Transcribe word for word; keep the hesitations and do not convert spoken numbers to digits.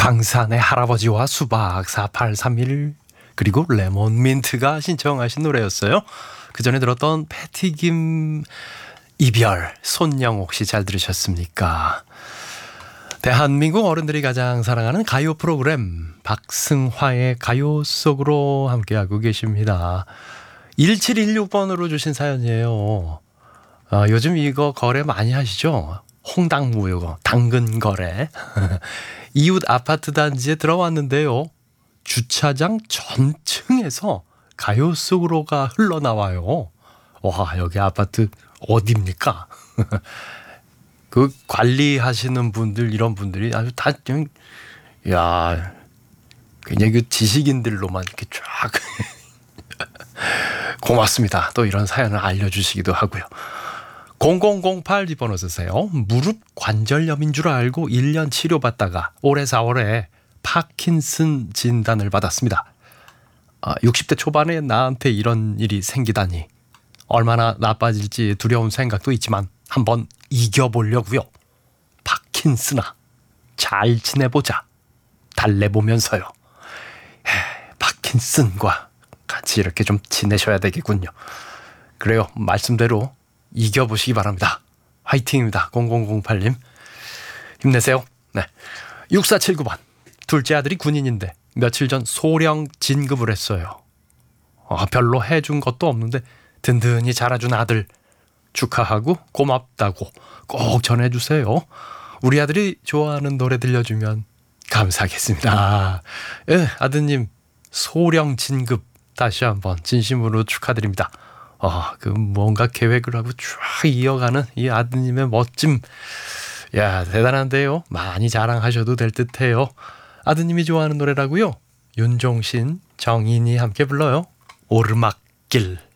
강산의 할아버지와 수박 사팔삼일 그리고 레몬민트가 신청하신 노래였어요. 그 전에 들었던 패티김 이별 손영옥 씨 잘 들으셨습니까? 대한민국 어른들이 가장 사랑하는 가요 프로그램 박승화의 가요 속으로 함께하고 계십니다. 일칠일육 번으로 주신 사연이에요. 아, 요즘 이거 거래 많이 하시죠? 홍당무 이거 당근 거래. 이웃 아파트 단지에 들어왔는데요. 주차장 전층에서 가요 속으로가 흘러나와요. 와, 여기 아파트 어디입니까? 그 관리하시는 분들, 이런 분들이 아주 다 좀, 야, 굉장히 그 지식인들로만 이렇게 쫙. 고맙습니다. 또 이런 사연을 알려주시기도 하고요. 공공공팔 번호 쓰세요. 무릎 관절염인 줄 알고 일 년 치료받다가 올해 사월에 파킨슨 진단을 받았습니다. 아, 육십 대 초반에 나한테 이런 일이 생기다니 얼마나 나빠질지 두려운 생각도 있지만 한번 이겨보려고요. 파킨슨아, 잘 지내보자. 달래보면서요. 에, 파킨슨과 같이 이렇게 좀 지내셔야 되겠군요. 그래요. 말씀대로 이겨보시기 바랍니다. 화이팅입니다. 공공공팔 님 힘내세요. 네. 육사칠구 번 둘째 아들이 군인인데 며칠 전 소령 진급을 했어요. 아, 별로 해준 것도 없는데 든든히 자라준 아들 축하하고 고맙다고 꼭 전해주세요. 우리 아들이 좋아하는 노래 들려주면 감사하겠습니다. 아, 예, 아드님 소령 진급 다시 한번 진심으로 축하드립니다. 아, 그 뭔가 계획을 하고 쭉 이어가는 이 아드님의 멋짐, 야, 대단한데요. 많이 자랑하셔도 될 듯해요. 아드님이 좋아하는 노래라고요? 윤종신, 정인이 함께 불러요. 오르막길.